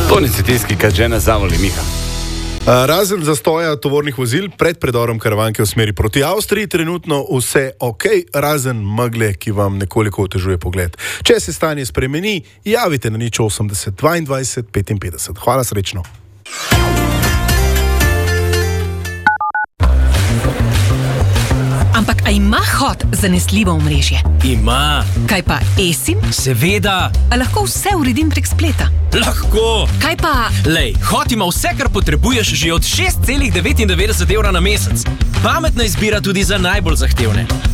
Konec tiski, kad žena zavoli Miha. Razen zastoja tovornih vozil pred predorom Karavanke v smeri proti Avstriji, trenutno vse ok, razen megle, ki vam nekoliko otežuje pogled. Če se stanje spremeni, javite na 080 22 55. Hvala, srečno. Ampak a ima Hot zanesljivo omrežje? Ima. Kaj pa eSIM? Seveda. A lahko vse uredim prek spleta? Lahko. Kaj pa... Lej, Hot ima vse, kar potrebuješ že od 6,99 € na mesec. Pametna izbira tudi za najbolj zahtevne.